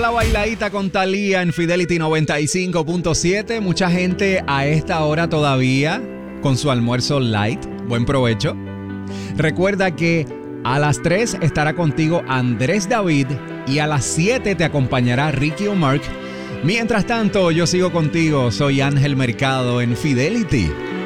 La bailadita con Thalía en Fidelity 95.7. Mucha gente a esta hora todavía con su almuerzo light. Buen provecho. Recuerda que a las 3 estará contigo Andrés David y a las 7 te acompañará Ricky O'Mark. Mientras tanto, yo sigo contigo. Soy Ángel Mercado en Fidelity.